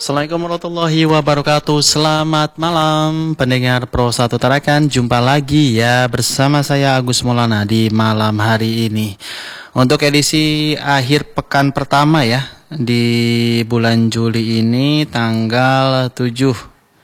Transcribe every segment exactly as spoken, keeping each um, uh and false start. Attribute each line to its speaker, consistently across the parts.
Speaker 1: Assalamualaikum warahmatullahi wabarakatuh. Selamat malam pendengar Pro satu Tarakan. Jumpa lagi ya bersama saya Agus Maulana di malam hari ini. Untuk edisi akhir pekan pertama ya di bulan Juli ini, tanggal tujuh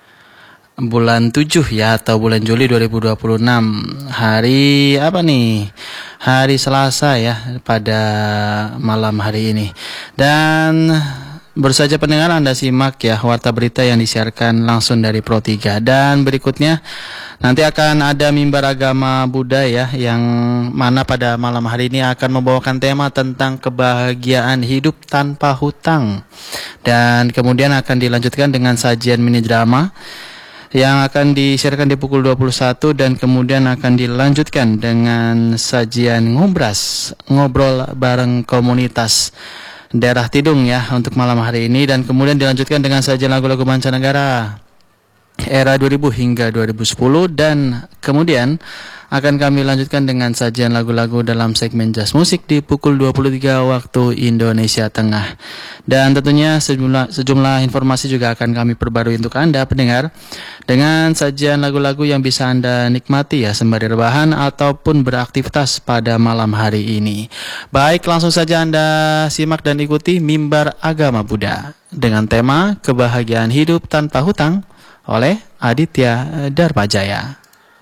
Speaker 1: bulan tujuh ya, atau bulan Juli dua ribu dua puluh enam. Hari apa nih? Hari Selasa ya pada malam hari ini. Dan baru saja pendengar Anda simak ya warta berita yang disiarkan langsung dari Pro tiga. Dan berikutnya nanti akan ada mimbar agama Buddha ya, yang mana pada malam hari ini akan membawakan tema tentang kebahagiaan hidup tanpa hutang. Dan kemudian akan dilanjutkan dengan sajian mini drama yang akan disiarkan di pukul dua puluh satu, dan kemudian akan dilanjutkan dengan sajian ngobras, ngobrol bareng komunitas daerah Tidung ya untuk malam hari ini. Dan kemudian dilanjutkan dengan sajian lagu-lagu mancanegara era dua ribu hingga dua ribu sepuluh, dan kemudian akan kami lanjutkan dengan sajian lagu-lagu dalam segmen Jazz Musik di pukul dua puluh tiga waktu Indonesia Tengah. Dan tentunya sejumlah, sejumlah informasi juga akan kami perbarui untuk Anda pendengar, dengan sajian lagu-lagu yang bisa Anda nikmati ya sembari rebahan ataupun beraktivitas pada malam hari ini. Baik, langsung saja Anda simak dan ikuti Mimbar Agama Buddha dengan tema Kebahagiaan Hidup Tanpa Hutang oleh Aditya Dharmajaya.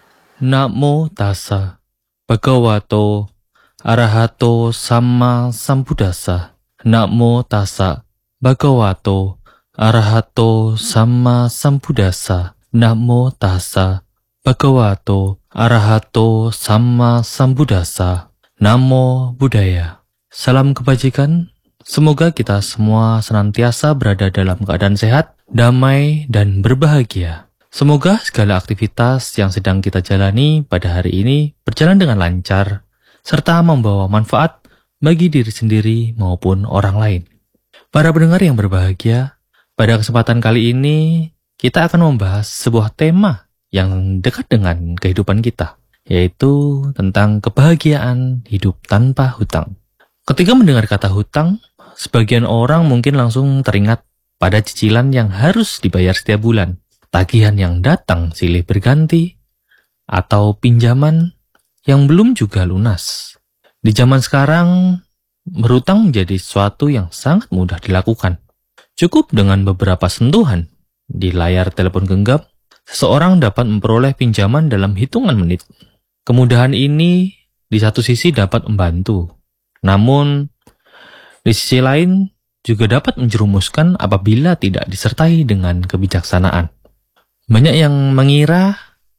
Speaker 2: Namo tassa bhagavato arahato sama sambuddhassa. Namo tassa bhagavato arahato sama sambuddhassa. Namo tassa bhagavato arahato sama sambuddhassa. Namo Buddhaya. Salam kebajikan. Semoga kita semua senantiasa berada dalam keadaan sehat, damai, dan berbahagia. Semoga segala aktivitas yang sedang kita jalani pada hari ini berjalan dengan lancar, serta membawa manfaat bagi diri sendiri maupun orang lain. Para pendengar yang berbahagia, pada kesempatan kali ini kita akan membahas sebuah tema yang dekat dengan kehidupan kita, yaitu tentang kebahagiaan hidup tanpa hutang. Ketika mendengar kata hutang, sebagian orang mungkin langsung teringat pada cicilan yang harus dibayar setiap bulan, tagihan yang datang silih berganti, atau pinjaman yang belum juga lunas. Di zaman sekarang, berhutang menjadi sesuatu yang sangat mudah dilakukan. Cukup dengan beberapa sentuhan di layar telepon genggam, seseorang dapat memperoleh pinjaman dalam hitungan menit. Kemudahan ini di satu sisi dapat membantu, namun di sisi lain juga dapat menjerumuskan apabila tidak disertai dengan kebijaksanaan. Banyak yang mengira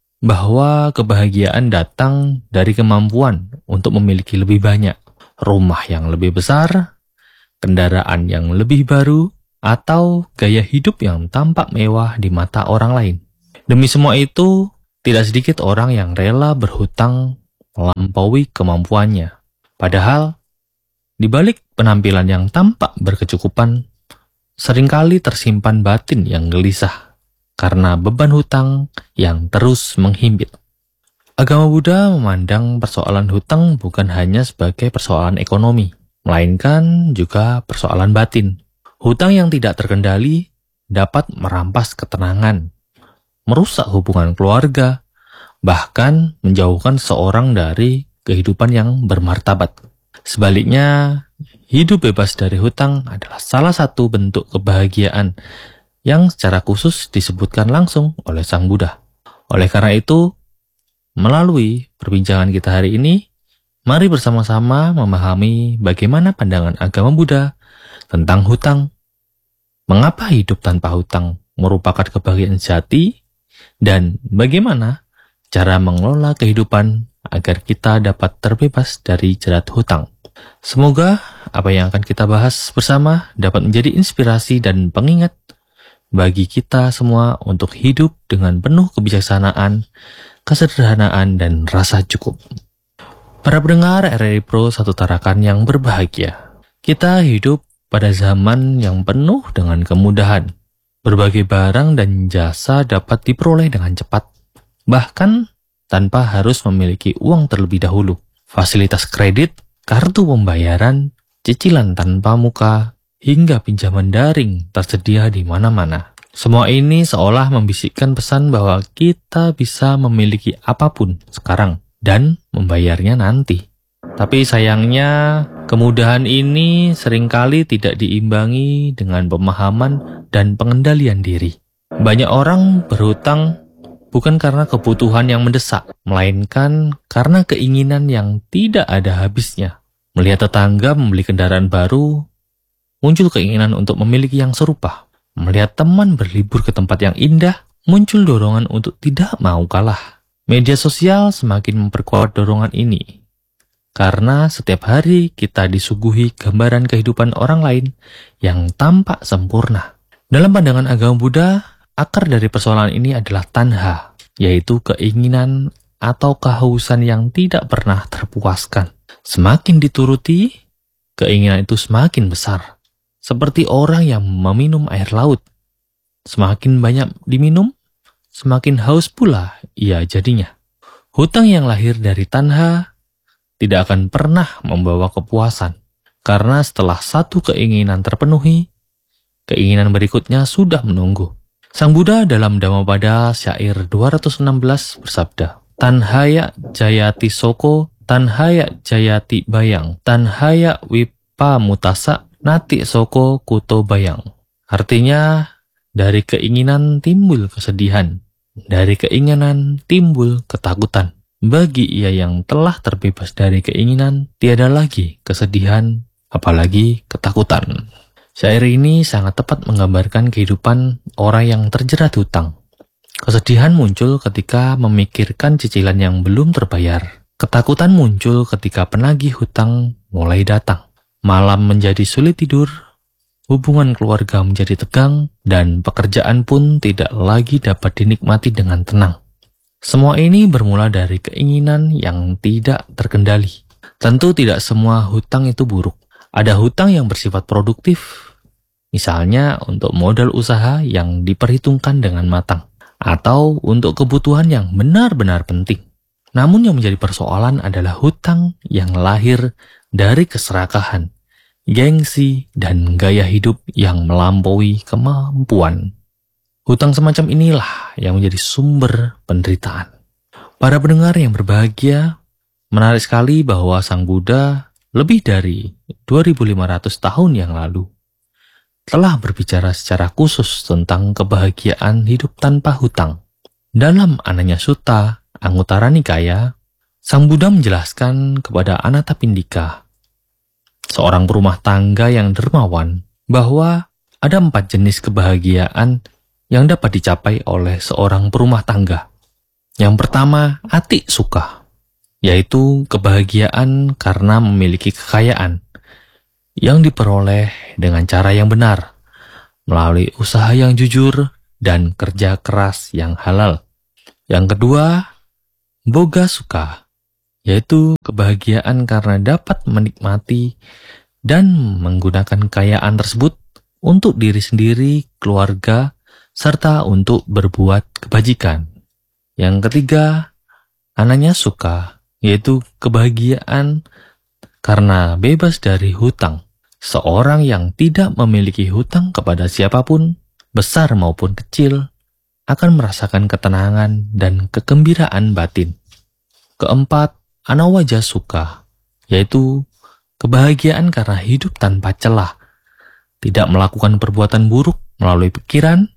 Speaker 2: bahwa kebahagiaan datang dari kemampuan untuk memiliki lebih banyak, rumah yang lebih besar, kendaraan yang lebih baru, atau gaya hidup yang tampak mewah di mata orang lain. Demi semua itu, tidak sedikit orang yang rela berhutang melampaui kemampuannya. Padahal, di balik penampilan yang tampak berkecukupan, seringkali tersimpan batin yang gelisah karena beban hutang yang terus menghimpit. Agama Buddha memandang persoalan hutang bukan hanya sebagai persoalan ekonomi, melainkan juga persoalan batin. Hutang yang tidak terkendali dapat merampas ketenangan, merusak hubungan keluarga, bahkan menjauhkan seorang dari kehidupan yang bermartabat. Sebaliknya, hidup bebas dari hutang adalah salah satu bentuk kebahagiaan yang secara khusus disebutkan langsung oleh Sang Buddha. Oleh karena itu, melalui perbincangan kita hari ini, mari bersama-sama memahami bagaimana pandangan agama Buddha tentang hutang, mengapa hidup tanpa hutang merupakan kebahagiaan sejati, dan bagaimana cara mengelola kehidupan agar kita dapat terbebas dari jerat hutang. Semoga apa yang akan kita bahas bersama dapat menjadi inspirasi dan pengingat bagi kita semua untuk hidup dengan penuh kebijaksanaan, kesederhanaan, dan rasa cukup. Para pendengar R R I Pro satu Tarakan yang berbahagia, kita hidup pada zaman yang penuh dengan kemudahan. Berbagai barang dan jasa dapat diperoleh dengan cepat, bahkan tanpa harus memiliki uang terlebih dahulu. Fasilitas kredit, kartu pembayaran, cicilan tanpa muka, hingga pinjaman daring tersedia di mana-mana. Semua ini seolah membisikkan pesan bahwa kita bisa memiliki apapun sekarang dan membayarnya nanti. Tapi sayangnya, kemudahan ini seringkali tidak diimbangi dengan pemahaman dan pengendalian diri. Banyak orang berhutang bukan karena kebutuhan yang mendesak, melainkan karena keinginan yang tidak ada habisnya. Melihat tetangga membeli kendaraan baru, muncul keinginan untuk memiliki yang serupa. Melihat teman berlibur ke tempat yang indah, muncul dorongan untuk tidak mau kalah. Media sosial semakin memperkuat dorongan ini. Karena setiap hari kita disuguhi gambaran kehidupan orang lain yang tampak sempurna. Dalam pandangan agama Buddha, akar dari persoalan ini adalah tanha, yaitu keinginan atau kehausan yang tidak pernah terpuaskan. Semakin dituruti, keinginan itu semakin besar. Seperti orang yang meminum air laut. Semakin banyak diminum, semakin haus pula ia jadinya. Hutang yang lahir dari tanha tidak akan pernah membawa kepuasan. Karena setelah satu keinginan terpenuhi, keinginan berikutnya sudah menunggu. Sang Buddha dalam Dhammapada syair dua ratus enam belas bersabda, Tanhaya jayati soko, tanhaya jayati bayang, tanhaya wipamutasa, nati soko kuto bayang. Artinya, dari keinginan timbul kesedihan, dari keinginan timbul ketakutan. Bagi ia yang telah terbebas dari keinginan, tiada lagi kesedihan, apalagi ketakutan. Syair ini sangat tepat menggambarkan kehidupan orang yang terjerat hutang. Kesedihan muncul ketika memikirkan cicilan yang belum terbayar. Ketakutan muncul ketika penagih hutang mulai datang. Malam menjadi sulit tidur, hubungan keluarga menjadi tegang, dan pekerjaan pun tidak lagi dapat dinikmati dengan tenang. Semua ini bermula dari keinginan yang tidak terkendali. Tentu tidak semua hutang itu buruk. Ada hutang yang bersifat produktif, misalnya untuk modal usaha yang diperhitungkan dengan matang, atau untuk kebutuhan yang benar-benar penting. Namun yang menjadi persoalan adalah hutang yang lahir dari keserakahan, gengsi, dan gaya hidup yang melampaui kemampuan. Hutang semacam inilah yang menjadi sumber penderitaan. Para pendengar yang berbahagia, menarik sekali bahwa Sang Buddha lebih dari dua ribu lima ratus tahun yang lalu telah berbicara secara khusus tentang kebahagiaan hidup tanpa hutang. Dalam Ananya Sutta, Anguttara Nikaya, Sang Buddha menjelaskan kepada Anathapindika, seorang perumah tangga yang dermawan, bahwa ada empat jenis kebahagiaan yang dapat dicapai oleh seorang perumah tangga. Yang pertama, ati suka, yaitu kebahagiaan karena memiliki kekayaan yang diperoleh dengan cara yang benar, melalui usaha yang jujur dan kerja keras yang halal. Yang kedua, boga suka, yaitu kebahagiaan karena dapat menikmati dan menggunakan kekayaan tersebut untuk diri sendiri, keluarga, serta untuk berbuat kebajikan. Yang ketiga, Ananya suka, yaitu kebahagiaan karena bebas dari hutang. Seorang yang tidak memiliki hutang kepada siapapun, besar maupun kecil, akan merasakan ketenangan dan kegembiraan batin. Keempat, Anawaja suka, yaitu kebahagiaan karena hidup tanpa celah, tidak melakukan perbuatan buruk melalui pikiran,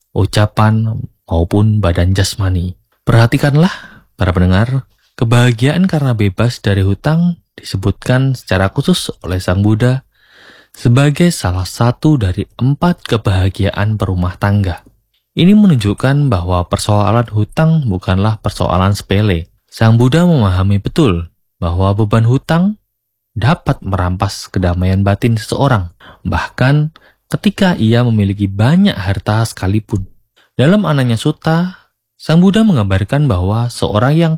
Speaker 2: ucapan, maupun badan jasmani. Perhatikanlah, para pendengar, kebahagiaan karena bebas dari hutang disebutkan secara khusus oleh Sang Buddha sebagai salah satu dari empat kebahagiaan perumah tangga. Ini menunjukkan bahwa persoalan hutang bukanlah persoalan sepele. Sang Buddha memahami betul bahwa beban hutang dapat merampas kedamaian batin seseorang, bahkan ketika ia memiliki banyak harta sekalipun. Dalam Ananya Sutta, Sang Buddha menggambarkan bahwa seorang yang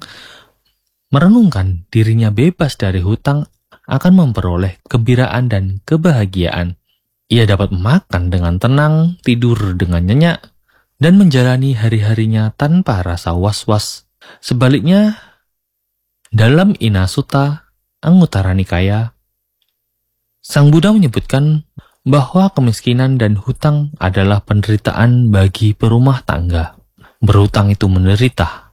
Speaker 2: merenungkan dirinya bebas dari hutang akan memperoleh kegembiraan dan kebahagiaan. Ia dapat makan dengan tenang, tidur dengan nyenyak, dan menjalani hari-harinya tanpa rasa was-was. Sebaliknya, dalam Ina Sutta, Anguttara Nikaya, Sang Buddha menyebutkan bahwa kemiskinan dan hutang adalah penderitaan bagi perumah tangga. Berhutang itu menderita.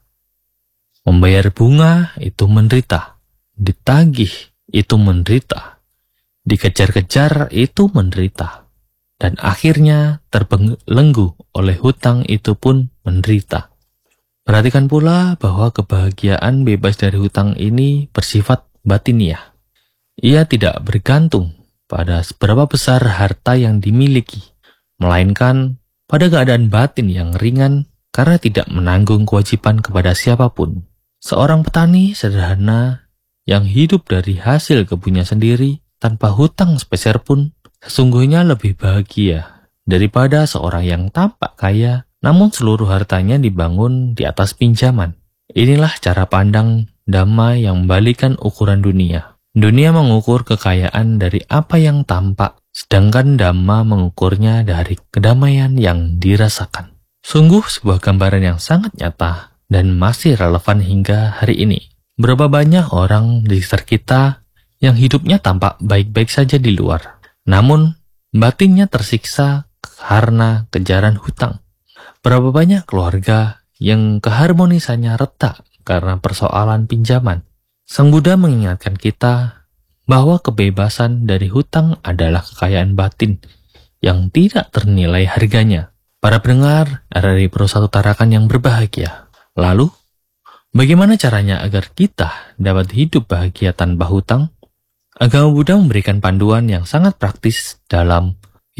Speaker 2: Membayar bunga itu menderita. Ditagih itu menderita. Dikejar-kejar itu menderita. Dan akhirnya terbelenggu oleh hutang itu pun menderita. Perhatikan pula bahwa kebahagiaan bebas dari hutang ini bersifat batiniah. Ia tidak bergantung pada seberapa besar harta yang dimiliki, melainkan pada keadaan batin yang ringan karena tidak menanggung kewajiban kepada siapapun. Seorang petani sederhana yang hidup dari hasil kebunnya sendiri tanpa hutang sepeser pun sesungguhnya lebih bahagia daripada seorang yang tampak kaya namun seluruh hartanya dibangun di atas pinjaman. Inilah cara pandang Dhamma yang membalikan ukuran dunia. Dunia mengukur kekayaan dari apa yang tampak, sedangkan Dhamma mengukurnya dari kedamaian yang dirasakan. Sungguh sebuah gambaran yang sangat nyata dan masih relevan hingga hari ini. Berapa banyak orang di sekitar kita yang hidupnya tampak baik-baik saja di luar, namun batinnya tersiksa karena kejaran hutang. Berapa banyak keluarga yang keharmonisannya retak karena persoalan pinjaman. Sang Buddha mengingatkan kita bahwa kebebasan dari hutang adalah kekayaan batin yang tidak ternilai harganya. Para pendengar dari Pro Satu Tarakan yang berbahagia. Lalu, bagaimana caranya agar kita dapat hidup bahagia tanpa hutang? Agama Buddha memberikan panduan yang sangat praktis dalam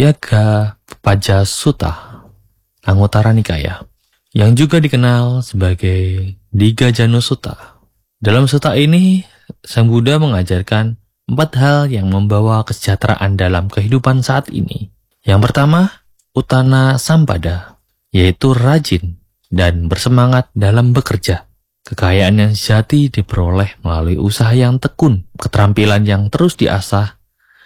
Speaker 2: Yaga Paja Sutta, Anguttara Nikaya, yang juga dikenal sebagai Digha Janu Sutta. Dalam sutta ini, Sang Buddha mengajarkan empat hal yang membawa kesejahteraan dalam kehidupan saat ini. Yang pertama, Utana Sampada, yaitu rajin dan bersemangat dalam bekerja. Kekayaan yang sejati diperoleh melalui usaha yang tekun, keterampilan yang terus diasah,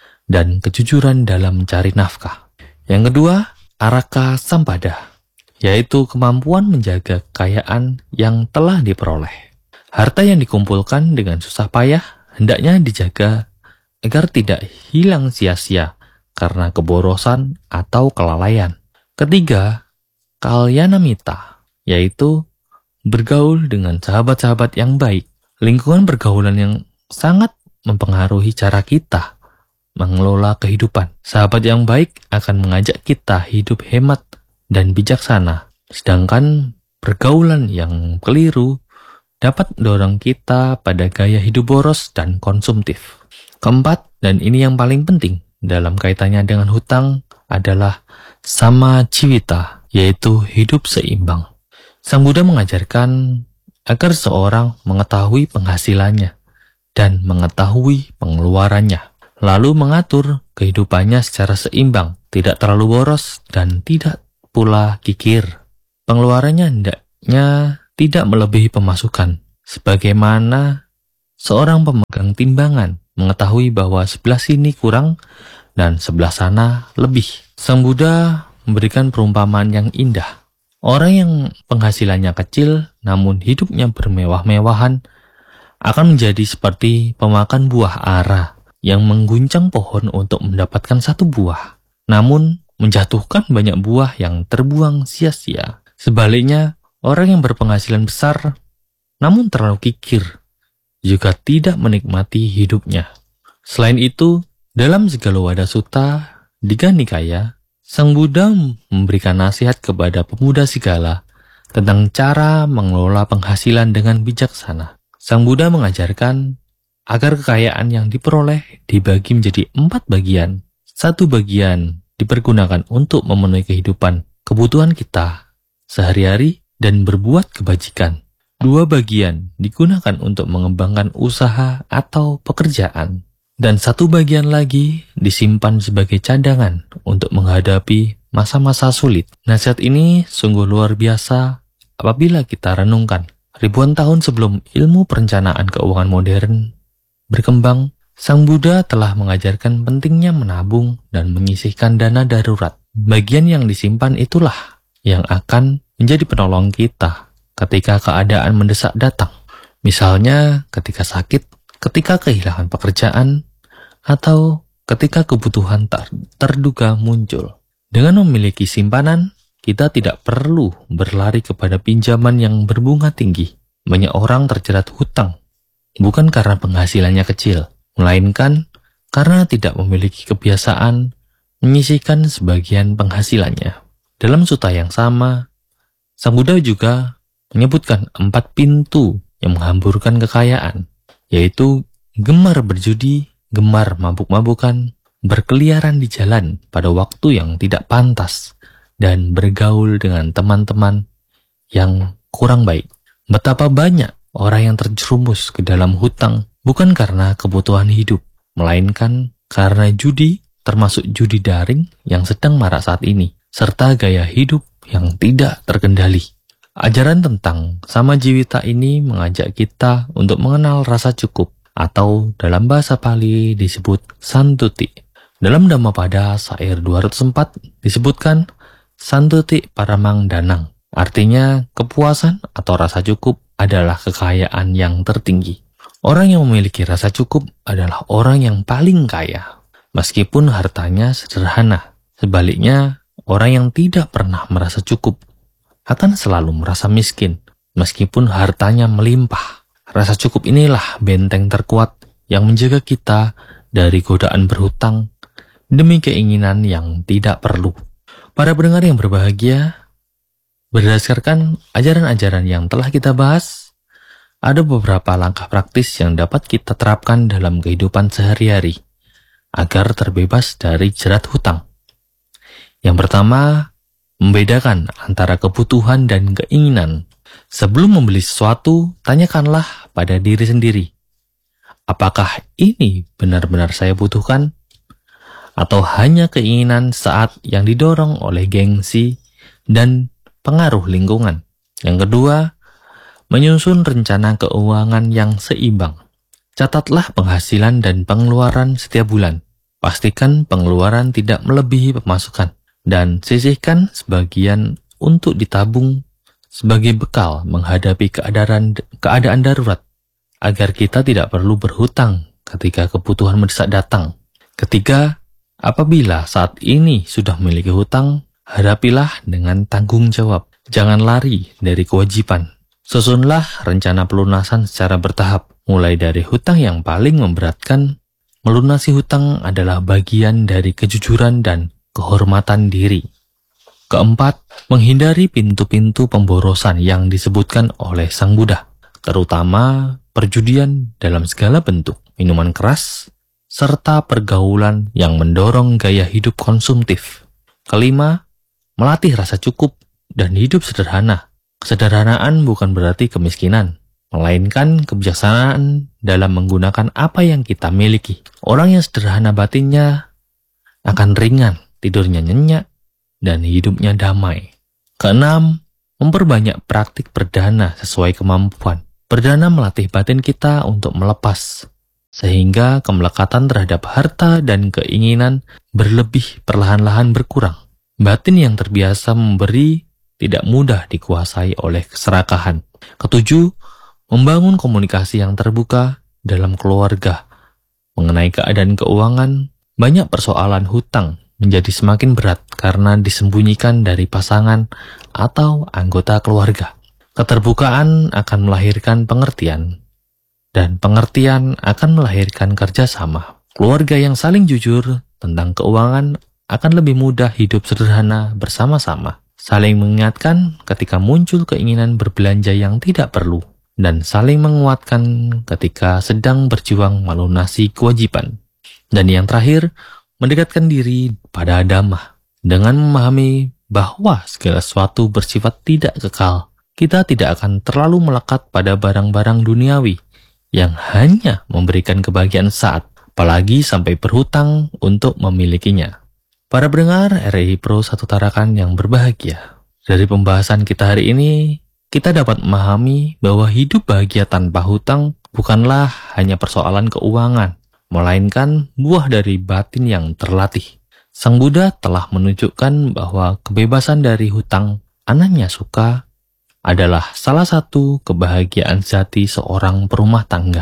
Speaker 2: dan kejujuran dalam mencari nafkah. Yang kedua, Araka Sampada, yaitu kemampuan menjaga kekayaan yang telah diperoleh. Harta yang dikumpulkan dengan susah payah hendaknya dijaga agar tidak hilang sia-sia karena keborosan atau kelalaian. Ketiga, Kalyanamita, yaitu bergaul dengan sahabat-sahabat yang baik. Lingkungan pergaulan yang sangat mempengaruhi cara kita mengelola kehidupan. Sahabat yang baik akan mengajak kita hidup hemat dan bijaksana, sedangkan pergaulan yang keliru dapat mendorong kita pada gaya hidup boros dan konsumtif. Keempat, dan ini yang paling penting dalam kaitannya dengan hutang, adalah sama civita, yaitu hidup seimbang. Sang Buddha mengajarkan agar seorang mengetahui penghasilannya dan mengetahui pengeluarannya, lalu mengatur kehidupannya secara seimbang, tidak terlalu boros dan tidak pula kikir. Pengeluarannya hendaknya tidak melebihi pemasukan, sebagaimana seorang pemegang timbangan mengetahui bahwa sebelah sini kurang dan sebelah sana lebih. Sang Buddha memberikan perumpamaan yang indah. Orang yang penghasilannya kecil namun hidupnya bermewah-mewahan akan menjadi seperti pemakan buah ara yang mengguncang pohon untuk mendapatkan satu buah, namun menjatuhkan banyak buah yang terbuang sia-sia. Sebaliknya, orang yang berpenghasilan besar namun terlalu kikir juga tidak menikmati hidupnya. Selain itu, dalam Sigalo-Wada Sutta Digha Nikaya, Sang Buddha memberikan nasihat kepada pemuda Sigala tentang cara mengelola penghasilan dengan bijaksana. Sang Buddha mengajarkan agar kekayaan yang diperoleh dibagi menjadi empat bagian. Satu bagian dipergunakan untuk memenuhi kehidupan, kebutuhan kita sehari-hari dan berbuat kebajikan. Dua bagian digunakan untuk mengembangkan usaha atau pekerjaan. Dan satu bagian lagi disimpan sebagai cadangan untuk menghadapi masa-masa sulit. Nasihat ini sungguh luar biasa apabila kita renungkan. Ribuan tahun sebelum ilmu perencanaan keuangan modern berkembang, Sang Buddha telah mengajarkan pentingnya menabung dan menyisihkan dana darurat. Bagian yang disimpan itulah yang akan menjadi penolong kita ketika keadaan mendesak datang. Misalnya ketika sakit, ketika kehilangan pekerjaan, atau ketika kebutuhan ter terduga muncul. Dengan memiliki simpanan, kita tidak perlu berlari kepada pinjaman yang berbunga tinggi. Banyak orang terjerat hutang, bukan karena penghasilannya kecil, melainkan karena tidak memiliki kebiasaan menyisihkan sebagian penghasilannya. Dalam suta yang sama, Sang Buddha juga menyebutkan empat pintu yang menghamburkan kekayaan, yaitu gemar berjudi, gemar mabuk-mabukan, berkeliaran di jalan pada waktu yang tidak pantas, dan bergaul dengan teman-teman yang kurang baik. Betapa banyak orang yang terjerumus ke dalam hutang bukan karena kebutuhan hidup, melainkan karena judi, termasuk judi daring yang sedang marak saat ini, serta gaya hidup yang tidak terkendali. Ajaran tentang Samajjiwita ini mengajak kita untuk mengenal rasa cukup, atau dalam bahasa Pali disebut santuti. Dalam Dhammapada Sair dua ratus empat disebutkan santuti paramang danang. Artinya kepuasan atau rasa cukup adalah kekayaan yang tertinggi. Orang yang memiliki rasa cukup adalah orang yang paling kaya, meskipun hartanya sederhana. Sebaliknya, orang yang tidak pernah merasa cukup akan selalu merasa miskin, meskipun hartanya melimpah. Rasa cukup inilah benteng terkuat yang menjaga kita dari godaan berhutang demi keinginan yang tidak perlu. Para pendengar yang berbahagia, berdasarkan ajaran-ajaran yang telah kita bahas, ada beberapa langkah praktis yang dapat kita terapkan dalam kehidupan sehari-hari agar terbebas dari jerat hutang. Yang pertama, membedakan antara kebutuhan dan keinginan. Sebelum membeli sesuatu, tanyakanlah pada diri sendiri, apakah ini benar-benar saya butuhkan? Atau hanya keinginan saat yang didorong oleh gengsi dan pengaruh lingkungan? Yang kedua, menyusun rencana keuangan yang seimbang. Catatlah penghasilan dan pengeluaran setiap bulan. Pastikan pengeluaran tidak melebihi pemasukan, dan sisihkan sebagian untuk ditabung sebagai bekal menghadapi keadaan, keadaan darurat, agar kita tidak perlu berhutang ketika kebutuhan mendesak datang. Ketiga, apabila saat ini sudah memiliki hutang, hadapilah dengan tanggung jawab. Jangan lari dari kewajiban. Susunlah rencana pelunasan secara bertahap. Mulai dari hutang yang paling memberatkan, melunasi hutang adalah bagian dari kejujuran dan kehormatan diri. Keempat, menghindari pintu-pintu pemborosan yang disebutkan oleh Sang Buddha, terutama perjudian dalam segala bentuk, minuman keras, serta pergaulan yang mendorong gaya hidup konsumtif. Kelima, melatih rasa cukup dan hidup sederhana. Kesederhanaan bukan berarti kemiskinan, melainkan kebijaksanaan dalam menggunakan apa yang kita miliki. Orang yang sederhana batinnya akan ringan, tidurnya nyenyak, dan hidupnya damai. Keenam, memperbanyak praktik berdana sesuai kemampuan. Berdana melatih batin kita untuk melepas, sehingga kemelekatan terhadap harta dan keinginan berlebih perlahan-lahan berkurang. Batin yang terbiasa memberi tidak mudah dikuasai oleh keserakahan. Ketujuh, membangun komunikasi yang terbuka dalam keluarga. Mengenai keadaan keuangan, banyak persoalan hutang menjadi semakin berat karena disembunyikan dari pasangan atau anggota keluarga. Keterbukaan akan melahirkan pengertian, dan pengertian akan melahirkan kerjasama. Keluarga yang saling jujur tentang keuangan akan lebih mudah hidup sederhana bersama-sama, saling mengingatkan ketika muncul keinginan berbelanja yang tidak perlu, dan saling menguatkan ketika sedang berjuang melunasi kewajiban. Dan yang terakhir, mendekatkan diri pada Dhamma. Dengan memahami bahwa segala sesuatu bersifat tidak kekal, kita tidak akan terlalu melekat pada barang-barang duniawi yang hanya memberikan kebahagiaan saat, apalagi sampai berhutang untuk memilikinya. Para pendengar R I Pro Satu Tarakan yang berbahagia, dari pembahasan kita hari ini, kita dapat memahami bahwa hidup bahagia tanpa hutang bukanlah hanya persoalan keuangan, melainkan buah dari batin yang terlatih. Sang Buddha telah menunjukkan bahwa kebebasan dari hutang ananya suka adalah salah satu kebahagiaan sejati seorang perumah tangga.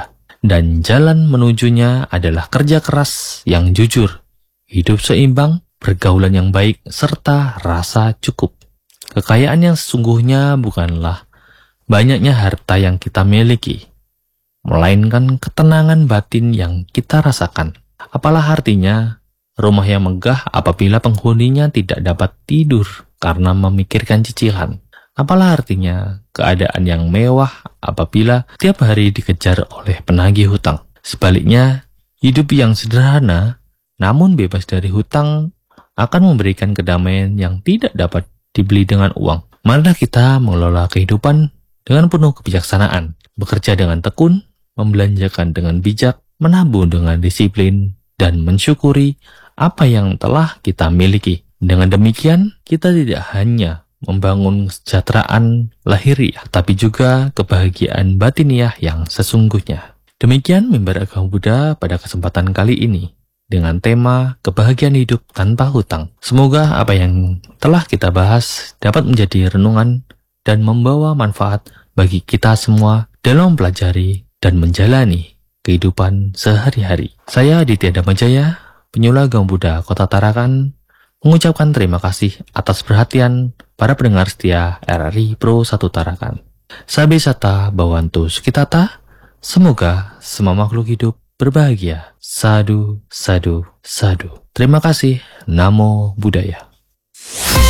Speaker 2: dan jalan menujunya adalah kerja keras yang jujur, hidup seimbang, pergaulan yang baik, serta rasa cukup. Kekayaan yang sesungguhnya bukanlah banyaknya harta yang kita miliki, melainkan ketenangan batin yang kita rasakan. Apalah artinya rumah yang megah apabila penghuninya tidak dapat tidur karena memikirkan cicilan? Apalah artinya keadaan yang mewah apabila tiap hari dikejar oleh penagih hutang? Sebaliknya, hidup yang sederhana namun bebas dari hutang akan memberikan kedamaian yang tidak dapat dibeli dengan uang. Marilah kita mengelola kehidupan dengan penuh kebijaksanaan, bekerja dengan tekun, membelanjakan dengan bijak, menabung dengan disiplin, dan mensyukuri apa yang telah kita miliki. Dengan demikian, kita tidak hanya membangun kesejahteraan lahiriah, tapi juga kebahagiaan batiniah yang sesungguhnya. Demikian mimbar agama Buddha pada kesempatan kali ini, dengan tema kebahagiaan hidup tanpa hutang. Semoga apa yang telah kita bahas dapat menjadi renungan dan membawa manfaat bagi kita semua dalam mempelajari dan menjalani kehidupan sehari-hari. Saya Aditya Damajaya, penyuluh agama Buddha Kota Tarakan, mengucapkan terima kasih atas perhatian para pendengar setia R R I Pro satu Tarakan. Sabe Sata Bawantu Sukitata, semoga semua makhluk hidup berbahagia. Sadu, sadu, sadu. Terima kasih. Namo Buddhaya.